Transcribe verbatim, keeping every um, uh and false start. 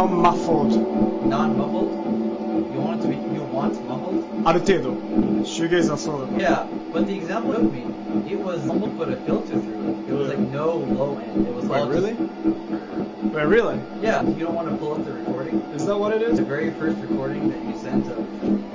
non-muffled. Non-mumbled? You want it to be, you want mumbled? ある程度。シューゲイザーそうだから。 Yeah, but the example you gave me, it was mumbled but a filter through it. It was like no low end. It was Wait, all really? Just, Wait, really? yeah, you don't want to pull up the recording. Is that what it is? The very first recording that you sent of